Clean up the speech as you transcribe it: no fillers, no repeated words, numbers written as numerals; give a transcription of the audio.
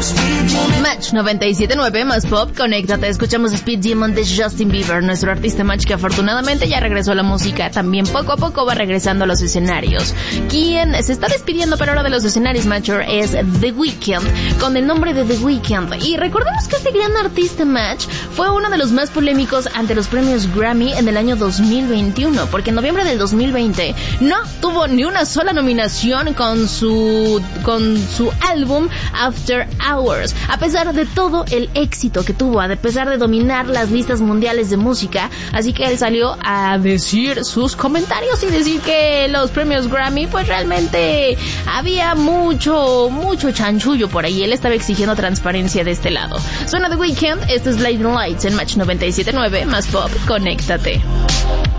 Match 97.9 más pop, conéctate, escuchamos Speed Demon de Justin Bieber, nuestro artista Match que afortunadamente ya regresó a la música, también poco a poco va regresando a los escenarios. Quien se está despidiendo pero ahora de los escenarios, Matcher, es The Weeknd, con el nombre de The Weeknd. Y recordemos que este gran artista Match fue uno de los más polémicos ante los premios Grammy en el año 2021, porque en noviembre del 2020 no tuvo ni una sola nominación con su álbum After Hours. A pesar de todo el éxito que tuvo, a pesar de dominar las listas mundiales de música, así que él salió a decir sus comentarios y decir que los premios Grammy, pues realmente había mucho chanchullo por ahí. Él estaba exigiendo transparencia de este lado. Suena The Weeknd, esto es Blinding Lights en Match 97.9, más pop, conéctate.